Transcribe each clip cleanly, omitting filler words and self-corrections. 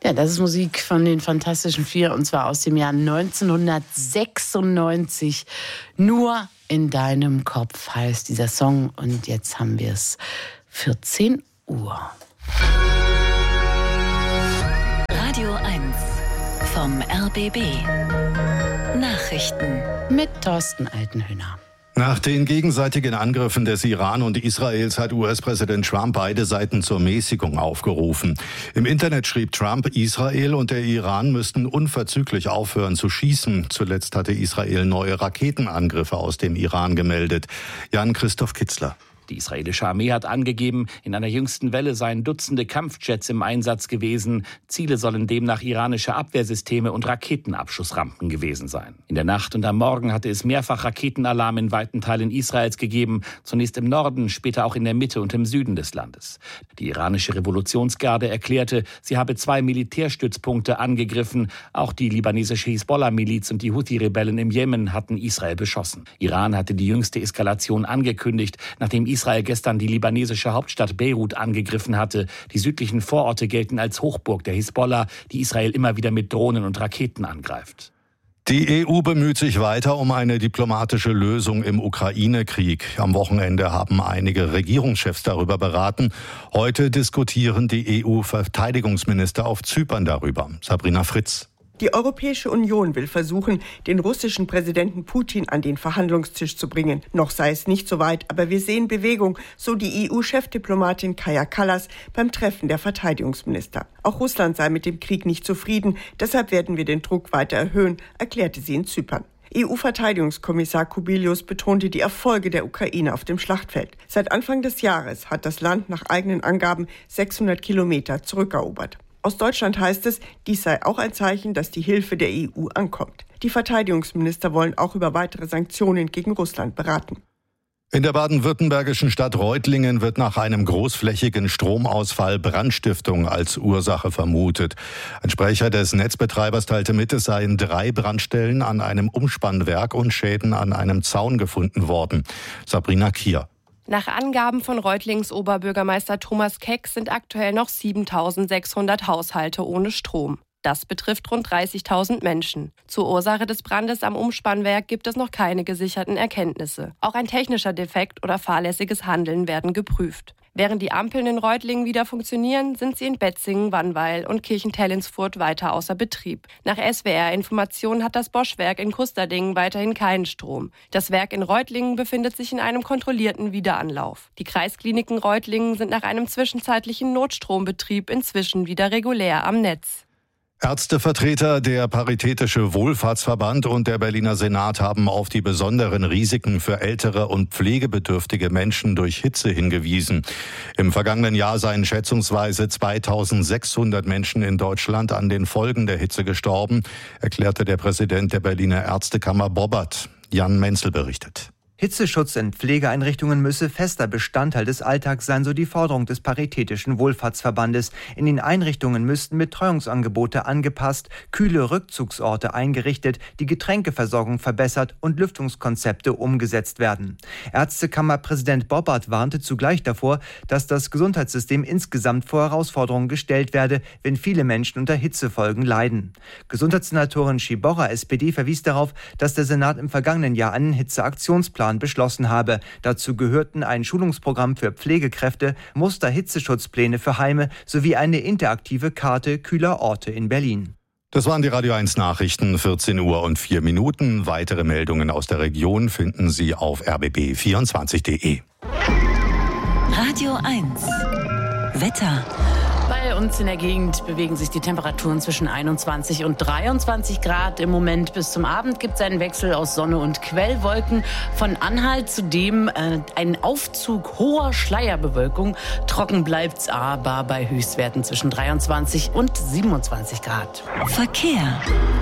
Ja, das ist Musik von den Fantastischen Vier und zwar aus dem Jahr 1996. Nur in deinem Kopf heißt dieser Song und jetzt haben wir es 14 Uhr. Radio 1 vom RBB. Nachrichten Mit Thorsten Altenhöhner. Nach den gegenseitigen Angriffen des Iran und Israels hat US-Präsident Trump beide Seiten zur Mäßigung aufgerufen. Im Internet schrieb Trump, Israel und der Iran müssten unverzüglich aufhören zu schießen. Zuletzt hatte Israel neue Raketenangriffe aus dem Iran gemeldet. Jan-Christoph Kitzler. Die israelische Armee hat angegeben, in einer jüngsten Welle seien Dutzende Kampfjets im Einsatz gewesen. Ziele sollen demnach iranische Abwehrsysteme und Raketenabschussrampen gewesen sein. In der Nacht und am Morgen hatte es mehrfach Raketenalarm in weiten Teilen Israels gegeben. Zunächst im Norden, später auch in der Mitte und im Süden des Landes. Die iranische Revolutionsgarde erklärte, sie habe 2 Militärstützpunkte angegriffen. Auch die libanesische Hisbollah-Miliz und die Houthi-Rebellen im Jemen hatten Israel beschossen. Iran hatte die jüngste Eskalation angekündigt, nachdem Israel gestern die libanesische Hauptstadt Beirut angegriffen hatte. Die südlichen Vororte gelten als Hochburg der Hisbollah, die Israel immer wieder mit Drohnen und Raketen angreift. Die EU bemüht sich weiter um eine diplomatische Lösung im Ukraine-Krieg. Am Wochenende haben einige Regierungschefs darüber beraten. Heute diskutieren die EU-Verteidigungsminister auf Zypern darüber. Sabrina Fritz. Die Europäische Union will versuchen, den russischen Präsidenten Putin an den Verhandlungstisch zu bringen. Noch sei es nicht so weit, aber wir sehen Bewegung, so die EU-Chefdiplomatin Kaja Kallas beim Treffen der Verteidigungsminister. Auch Russland sei mit dem Krieg nicht zufrieden, deshalb werden wir den Druck weiter erhöhen, erklärte sie in Zypern. EU-Verteidigungskommissar Kubilius betonte die Erfolge der Ukraine auf dem Schlachtfeld. Seit Anfang des Jahres hat das Land nach eigenen Angaben 600 Kilometer zurückerobert. Aus Deutschland heißt es, dies sei auch ein Zeichen, dass die Hilfe der EU ankommt. Die Verteidigungsminister wollen auch über weitere Sanktionen gegen Russland beraten. In der baden-württembergischen Stadt Reutlingen wird nach einem großflächigen Stromausfall Brandstiftung als Ursache vermutet. Ein Sprecher des Netzbetreibers teilte mit, es seien 3 Brandstellen an einem Umspannwerk und Schäden an einem Zaun gefunden worden. Sabrina Kier. Nach Angaben von Reutlings Oberbürgermeister Thomas Keck sind aktuell noch 7.600 Haushalte ohne Strom. Das betrifft rund 30.000 Menschen. Zur Ursache des Brandes am Umspannwerk gibt es noch keine gesicherten Erkenntnisse. Auch ein technischer Defekt oder fahrlässiges Handeln werden geprüft. Während die Ampeln in Reutlingen wieder funktionieren, sind sie in Betzingen, Wannweil und Kirchentell-Ins-Furt weiter außer Betrieb. Nach SWR-Informationen hat das Bosch-Werk in Kusterdingen weiterhin keinen Strom. Das Werk in Reutlingen befindet sich in einem kontrollierten Wiederanlauf. Die Kreiskliniken Reutlingen sind nach einem zwischenzeitlichen Notstrombetrieb inzwischen wieder regulär am Netz. Ärztevertreter, der Paritätische Wohlfahrtsverband und der Berliner Senat haben auf die besonderen Risiken für ältere und pflegebedürftige Menschen durch Hitze hingewiesen. Im vergangenen Jahr seien schätzungsweise 2.600 Menschen in Deutschland an den Folgen der Hitze gestorben, erklärte der Präsident der Berliner Ärztekammer Bobbert. Jan Menzel berichtet. Hitzeschutz in Pflegeeinrichtungen müsse fester Bestandteil des Alltags sein, so die Forderung des Paritätischen Wohlfahrtsverbandes. In den Einrichtungen müssten Betreuungsangebote angepasst, kühle Rückzugsorte eingerichtet, die Getränkeversorgung verbessert und Lüftungskonzepte umgesetzt werden. Ärztekammerpräsident Bobbert warnte zugleich davor, dass das Gesundheitssystem insgesamt vor Herausforderungen gestellt werde, wenn viele Menschen unter Hitzefolgen leiden. Gesundheitssenatorin Schiborra, SPD, verwies darauf, dass der Senat im vergangenen Jahr einen Hitzeaktionsplan beschlossen habe. Dazu gehörten ein Schulungsprogramm für Pflegekräfte, Muster-Hitzeschutzpläne für Heime sowie eine interaktive Karte kühler Orte in Berlin. Das waren die Radio 1 Nachrichten, 14 Uhr und 4 Minuten. Weitere Meldungen aus der Region finden Sie auf rbb24.de. Radio 1 Wetter. Bei uns in der Gegend bewegen sich die Temperaturen zwischen 21 und 23 Grad im Moment. Bis zum Abend gibt es einen Wechsel aus Sonne und Quellwolken von Anhalt. Zudem ein Aufzug hoher Schleierbewölkung. Trocken bleibt's aber bei Höchstwerten zwischen 23 und 27 Grad. Verkehr.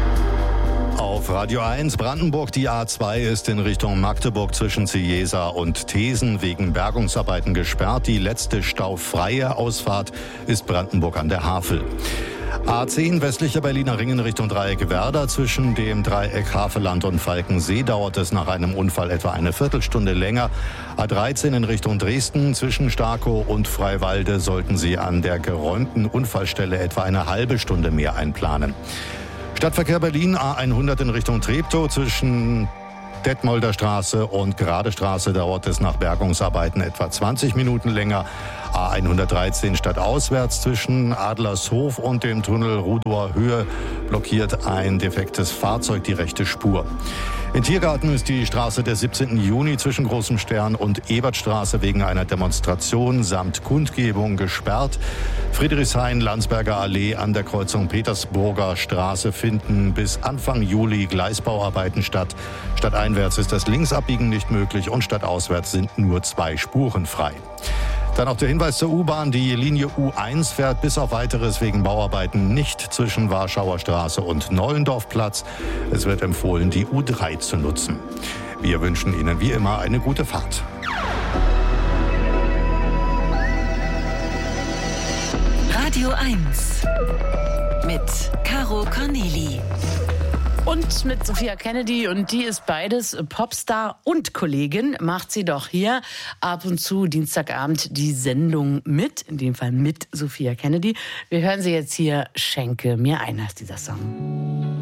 Auf Radio 1 Brandenburg, die A2 ist in Richtung Magdeburg zwischen Ciesa und Thesen wegen Bergungsarbeiten gesperrt. Die letzte staufreie Ausfahrt ist Brandenburg an der Havel. A10 westlicher Berliner Ring in Richtung Dreieck Werder. Zwischen dem Dreieck Havelland und Falkensee dauert es nach einem Unfall etwa eine Viertelstunde länger. A13 in Richtung Dresden. Zwischen Starkow und Freiwalde sollten Sie an der geräumten Unfallstelle etwa eine halbe Stunde mehr einplanen. Stadtverkehr Berlin, A100 in Richtung Treptow. Zwischen Detmolder Straße und Gradestraße dauert es nach Bergungsarbeiten etwa 20 Minuten länger. A113 stadtauswärts zwischen Adlershof und dem Tunnel Rudower Höhe blockiert ein defektes Fahrzeug die rechte Spur. In Tiergarten ist die Straße des 17. Juni zwischen Großem Stern und Ebertstraße wegen einer Demonstration samt Kundgebung gesperrt. Friedrichshain, Landsberger Allee an der Kreuzung Petersburger Straße finden bis Anfang Juli Gleisbauarbeiten statt. Stadteinwärts ist das Linksabbiegen nicht möglich und stadtauswärts sind nur 2 Spuren frei. Dann auch der Hinweis zur U-Bahn. Die Linie U1 fährt bis auf Weiteres wegen Bauarbeiten nicht zwischen Warschauer Straße und Nollendorfplatz. Es wird empfohlen, die U3 zu nutzen. Wir wünschen Ihnen wie immer eine gute Fahrt. Radio 1 mit Caro Corneli. Und mit Sophia Kennedy, und die ist beides, Popstar und Kollegin, macht sie doch hier ab und zu Dienstagabend die Sendung mit, in dem Fall mit Sophia Kennedy. Wir hören sie jetzt hier, Schenke mir ein, heißt dieser Song.